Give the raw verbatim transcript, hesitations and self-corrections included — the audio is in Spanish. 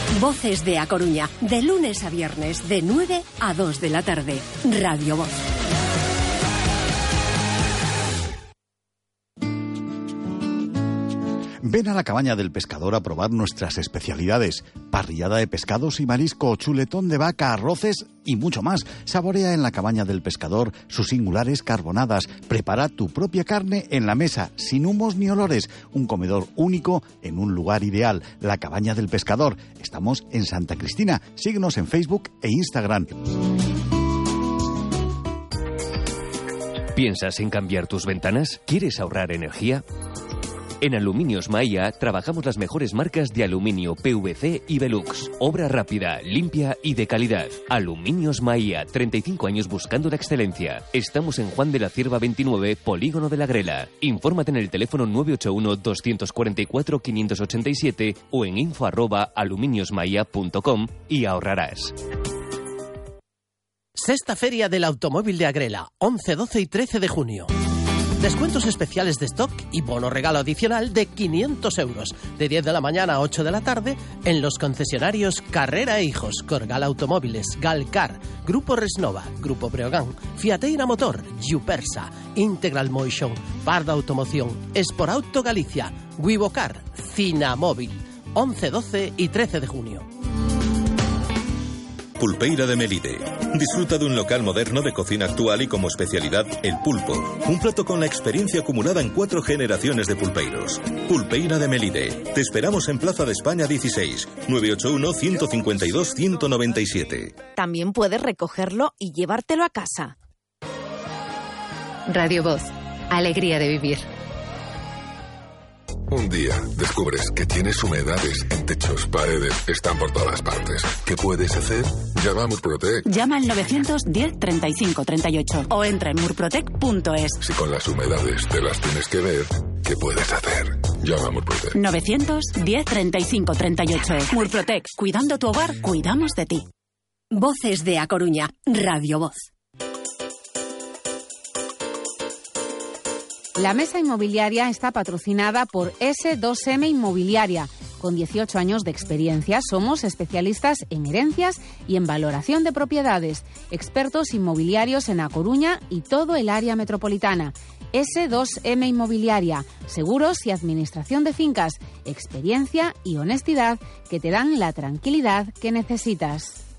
Voces de A Coruña, de lunes a viernes, de nueve a dos de la tarde. Radio Voz. Ven a la Cabaña del Pescador a probar nuestras especialidades. Parrillada de pescados y marisco, chuletón de vaca, arroces y mucho más. Saborea en la Cabaña del Pescador sus singulares carbonadas. Prepara tu propia carne en la mesa, sin humos ni olores. Un comedor único en un lugar ideal. La Cabaña del Pescador. Estamos en Santa Cristina. Síguenos en Facebook e Instagram. ¿Piensas en cambiar tus ventanas? ¿Quieres ahorrar energía? En Aluminios Maia trabajamos las mejores marcas de aluminio, P V C y Velux. Obra rápida, limpia y de calidad. Aluminios Maia, treinta y cinco años buscando la excelencia. Estamos en Juan de la Cierva veintinueve, Polígono de la Grela. Infórmate en el teléfono nueve ocho uno, dos cuatro cuatro, cinco ocho siete o en info arroba aluminiosmaia punto com y ahorrarás. Sexta Feria del Automóvil de Agrela, once, doce y trece de junio. Descuentos especiales de stock y bono regalo adicional de quinientos euros, de diez de la mañana a ocho de la tarde, en los concesionarios Carrera e Hijos, Corgal Automóviles, Galcar, Grupo Resnova, Grupo Breogán, Fiateira Motor, Yupersa, Integral Motion, Parda Automoción, Esporauto Galicia, Wivocar, Cinamóvil, once, doce y trece de junio. Pulpeira de Melide. Disfruta de un local moderno de cocina actual y como especialidad el pulpo. Un plato con la experiencia acumulada en cuatro generaciones de pulpeiros. Pulpeira de Melide. Te esperamos en Plaza de España dieciséis, nueve ocho uno, uno cinco dos, uno nueve siete. También puedes recogerlo y llevártelo a casa. Radio Voz. Alegría de vivir. Un día descubres que tienes humedades en techos, paredes, están por todas partes. ¿Qué puedes hacer? Llama a Murprotec. Llama al novecientos diez, treinta y cinco, treinta y ocho o entra en murprotec punto es. Si con las humedades te las tienes que ver, ¿qué puedes hacer? Llama a Murprotec. novecientos diez, treinta y cinco, treinta y ocho. Murprotec. Cuidando tu hogar, cuidamos de ti. Voces de A Coruña, Radio Voz. La mesa inmobiliaria está patrocinada por ese dos eme Inmobiliaria. Con dieciocho años de experiencia, somos especialistas en herencias y en valoración de propiedades, expertos inmobiliarios en A Coruña y todo el área metropolitana. ese dos eme Inmobiliaria, seguros y administración de fincas, experiencia y honestidad que te dan la tranquilidad que necesitas.